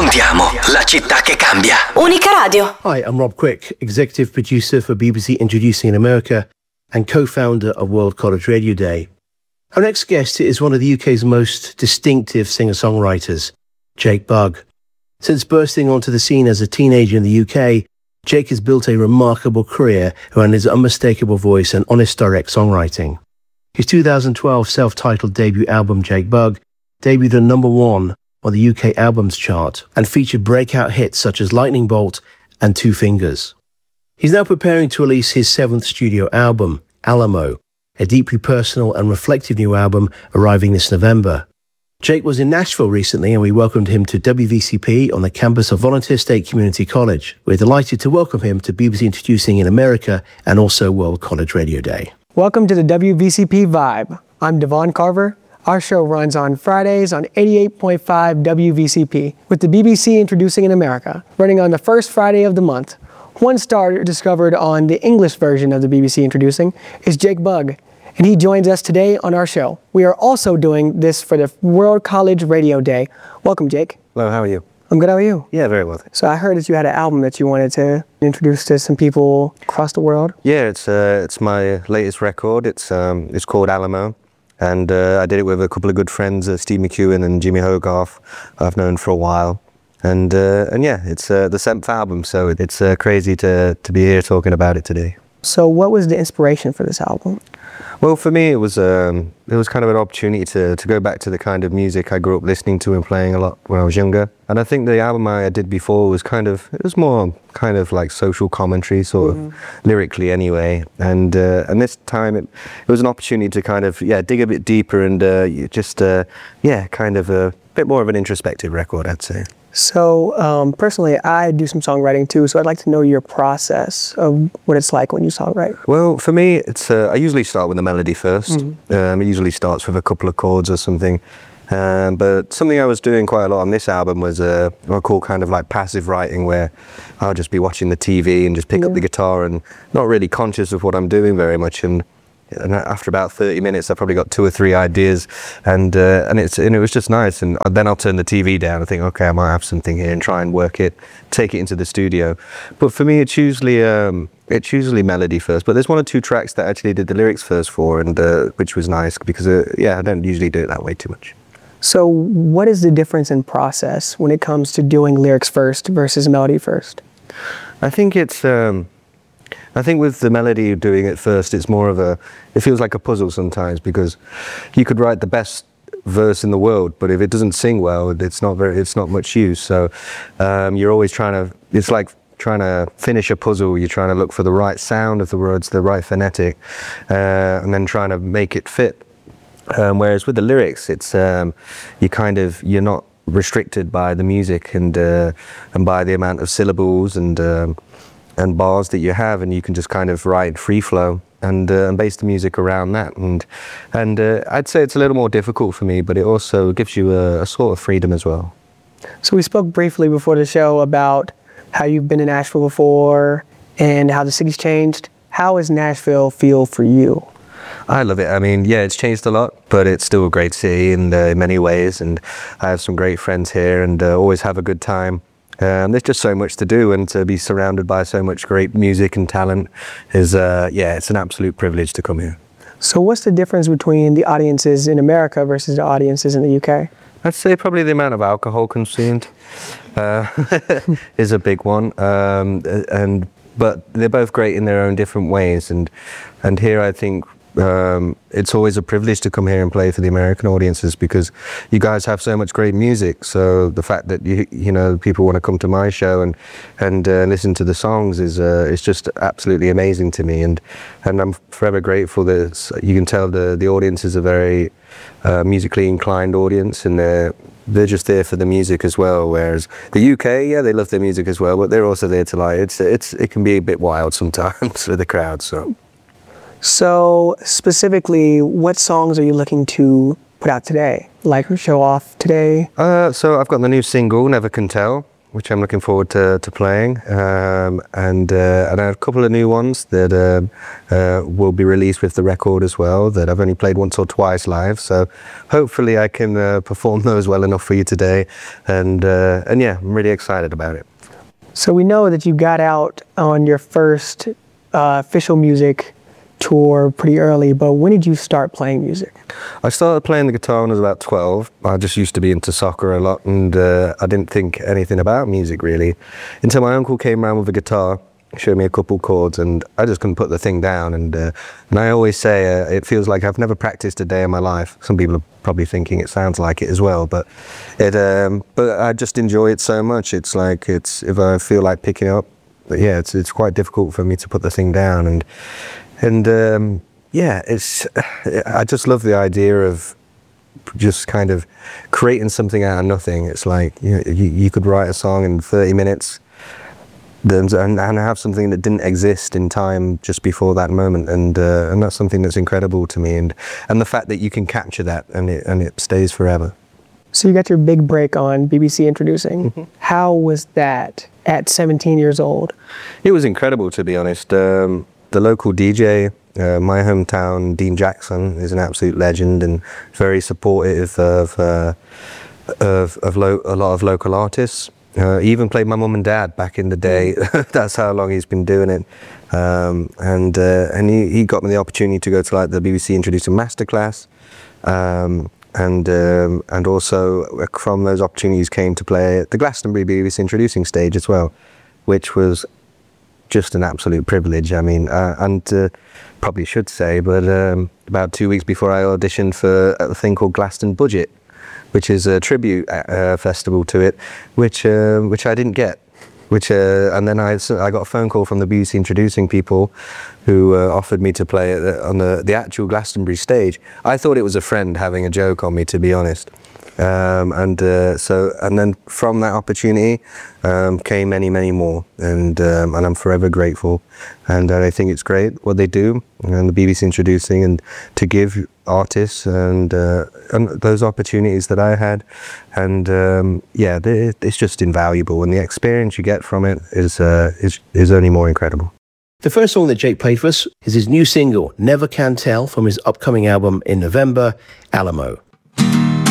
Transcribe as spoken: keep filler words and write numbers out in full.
Raccontiamo la città che cambia. Unica Radio. Hi, I'm Rob Quick, executive producer for B B C Introducing in America and co-founder of World College Radio Day. Our next guest is one of the U K's most distinctive singer-songwriters, Jake Bugg. Since bursting onto the scene as a teenager in the U K, Jake has built a remarkable career around his unmistakable voice and honest direct songwriting. His two thousand twelve self-titled debut album, Jake Bugg, debuted at number one on the U K Albums Chart and featured breakout hits such as Lightning Bolt and Two Fingers. He's now preparing to release his seventh studio album, Alamo, a deeply personal and reflective new album arriving this November. Jake was in Nashville recently and we welcomed him to W V C P on the campus of Volunteer State Community College. We're delighted to welcome him to B B C Introducing in America and also World College Radio Day. Welcome to the W V C P Vibe. I'm Devon Carver. Our show runs on Fridays on eighty-eight point five W V C P with the B B C Introducing in America, running on the first Friday of the month. One star discovered on the English version of the B B C Introducing is Jake Bugg, and he joins us today on our show. We are also doing this for the World College Radio Day. Welcome, Jake. Hello, how are you? I'm good, how are you? Yeah, very well. So I heard that you had an album that you wanted to introduce to some people across the world. Yeah, it's uh, it's my latest record. It's um, it's called Alamo. And uh, I did it with a couple of good friends, uh, Steve McEwen and Jimmy Hogarth, I've known for a while. And uh, and yeah, it's uh, the seventh album, so it's uh, crazy to, to be here talking about it today. So what was the inspiration for this album? Well, for me, it was um, it was kind of an opportunity to, to go back to the kind of music I grew up listening to and playing a lot when I was younger. And I think the album I did before was kind of, it was more kind of like social commentary, sort mm-hmm. of lyrically anyway. And uh, and this time it, it was an opportunity to kind of, yeah, dig a bit deeper and uh, just, uh, yeah, kind of a bit more of an introspective record, I'd say. So um, personally, I do some songwriting too, so I'd like to know your process of what it's like when you songwrite. Well, for me, it's uh, I usually start with the melody first. Mm-hmm. Um, it usually starts with a couple of chords or something. Um, but something I was doing quite a lot on this album was uh, what I call kind of like passive writing, where I'll just be watching the T V and just pick yeah. up the guitar and not really conscious of what I'm doing very much. And And after about thirty minutes, I probably got two or three ideas, and uh, and it's and it was just nice. And then I'll turn the T V down and think, okay, I might have something here, and try and work it, take it into the studio. But for me, it's usually um, it's usually melody first. But there's one or two tracks that I actually did the lyrics first for, and uh, which was nice because uh, yeah, I don't usually do it that way too much. So what is the difference in process when it comes to doing lyrics first versus melody first? I think it's. Um, I think with the melody doing it first, it's more of a, it feels like a puzzle sometimes, because you could write the best verse in the world, but if it doesn't sing well, it's not very, it's not much use. So um, you're always trying to, it's like trying to finish a puzzle. You're trying to look for the right sound of the words, the right phonetic, uh, and then trying to make it fit. Um, whereas with the lyrics, it's, um, you kind of, you're not restricted by the music and, uh, and by the amount of syllables and, um, and bars that you have, and you can just kind of write free flow and, uh, and base the music around that. And and uh, I'd say it's a little more difficult for me, but it also gives you a, a sort of freedom as well. So we spoke briefly before the show about how you've been in Nashville before and how the city's changed. How does Nashville feel for you? I love it. I mean, yeah, it's changed a lot, but it's still a great city in, uh, in many ways, and I have some great friends here and uh, always have a good time. Um, there's just so much to do, and to be surrounded by so much great music and talent is, uh, yeah, it's an absolute privilege to come here. So what's the difference between the audiences in America versus the audiences in the U K? I'd say probably the amount of alcohol consumed uh, is a big one, um, and but they're both great in their own different ways. And and here I think um, it's always a privilege to come here and play for the American audiences, because you guys have so much great music. So the fact that you you know people want to come to my show and and uh, listen to the songs is uh, is just absolutely amazing to me. And and I'm forever grateful that you can tell the the audience is a very uh, musically inclined audience, and they're they're just there for the music as well. Whereas the U K, yeah, they love their music as well, but they're also there to like it's it's it can be a bit wild sometimes with the crowd. So. So specifically, what songs are you looking to put out today? Like show off today? Uh, so I've got the new single, Never Can Tell, which I'm looking forward to, to playing, um, and uh, and I have a couple of new ones that uh, uh, will be released with the record as well, that I've only played once or twice live, so hopefully I can uh, perform those well enough for you today, and uh, and yeah, I'm really excited about it. So we know that you got out on your first uh, official music tour pretty early, but when did you start playing music? I started playing the guitar when I was about twelve. I just used to be into soccer a lot, and uh, I didn't think anything about music really until my uncle came around with a guitar, showed me a couple chords, and I just couldn't put the thing down. And uh, and I always say uh, it feels like I've never practiced a day in my life. Some people are probably thinking it sounds like it as well, but it um, but I just enjoy it so much. It's like it's if I feel like picking up, but yeah, it's it's quite difficult for me to put the thing down. And and um, yeah, it's I just love the idea of just kind of creating something out of nothing. It's like you know, you, you could write a song in thirty minutes. And, and have something that didn't exist in time just before that moment, and uh, and that's something that's incredible to me, and and the fact that you can capture that and it and it stays forever. So you got your big break on B B C Introducing. Mm-hmm. How was that at seventeen years old? It was incredible, to be honest. Um, the local D J, uh, my hometown, Dean Jackson, is an absolute legend and very supportive of uh, of, of lo- a lot of local artists. Uh, he even played my mum and dad back in the day. That's how long he's been doing it. Um, and uh, and he, he got me the opportunity to go to like the B B C Introducing Masterclass. Um, and um, and also from those opportunities came to play at the Glastonbury B B C Introducing stage as well, which was just an absolute privilege. I mean, uh, and uh, probably should say, but um, about two weeks before I auditioned for a thing called Glaston Budget, which is a tribute uh, festival to it, which uh, which I didn't get. Which uh, and then I, I got a phone call from the B B C Introducing people, who uh, offered me to play the, on the the actual Glastonbury stage. I thought it was a friend having a joke on me, to be honest. Um, and uh, so and then from that opportunity um, came many many more, and um, and I'm forever grateful. And uh, I think it's great what they do, and the B B C Introducing, and to give artists and uh, and those opportunities that I had, and um, yeah, they, it's just invaluable, and the experience you get from it is uh, is is only more incredible. The first song that Jake played for us is his new single, Never Can Tell, from his upcoming album in November, Alamo.